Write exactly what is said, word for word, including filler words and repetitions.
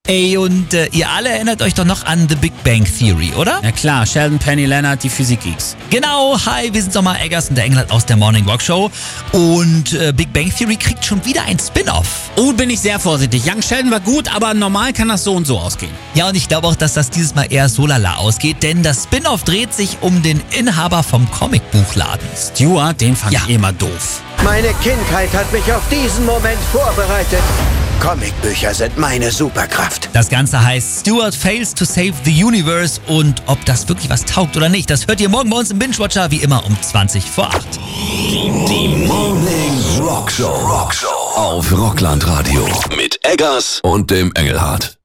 Ey, und äh, ihr alle erinnert euch doch noch an The Big Bang Theory, oder? Ja klar, Sheldon, Penny, Leonard, die Physik-Geeks. Genau, hi, wir sind nochmal Eggers und der Engelhardt aus der Morning Rock Show. Und äh, Big Bang Theory kriegt schon wieder ein Spin-Off. Oh, bin ich sehr vorsichtig. Young Sheldon war gut, aber normal kann das so und so ausgehen. Ja, und ich glaube auch, dass das dieses Mal eher so lala ausgeht, denn das Spin-Off dreht sich um den Inhaber vom Comicbuchladen. Stuart, den fand Ja. ich immer doof. Meine Kindheit hat mich auf diesen Moment vorbereitet. Comicbücher sind meine Superkraft. Das Ganze heißt Stuart Fails to Save the Universe und ob das wirklich was taugt oder nicht, das hört ihr morgen bei uns im Binge-Watcher, wie immer um zwanzig vor acht. Die Morning Rock Show. Rock Show auf Rockland Radio mit Eggers und dem Engelhardt.